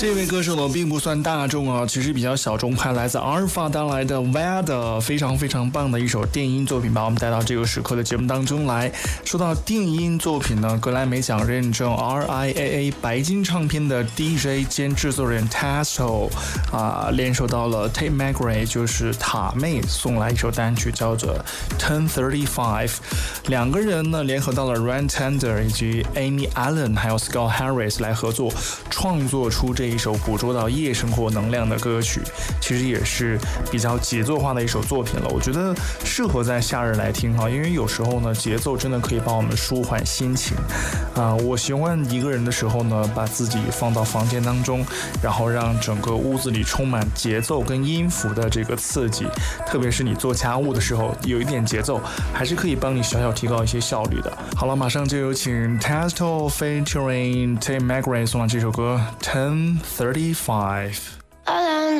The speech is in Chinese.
这位歌手呢并不算大众啊，其实比较小众派，来自阿尔法带来的 Weather， 非常非常棒的一首电音作品，把我们带到这个时刻的节目当中来。说到电音作品呢，格莱美奖认证 RIAA 白金唱片的 DJ 兼制作人 Tasto 联手到了 Tate McRae， 就是塔妹，送来一首单曲叫做 1035。两个人呢联合到了 Ryan Tedder 以及 Amy Allen 还有 Scott Harris 来合作，创作出这一首捕捉到夜生活能量的歌曲，其实也是比较节奏化的一首作品了。我觉得适合在夏日来听哈，因为有时候呢，节奏真的可以帮我们舒缓心情我喜欢一个人的时候呢，把自己放到房间当中，然后让整个屋子里充满节奏跟音符的这个刺激，特别是你做家务的时候，有一点节奏，还是可以帮你小小提高一些效率的。好了，马上就有请 Tasto featuring Tate McRae 送来这首歌 1035。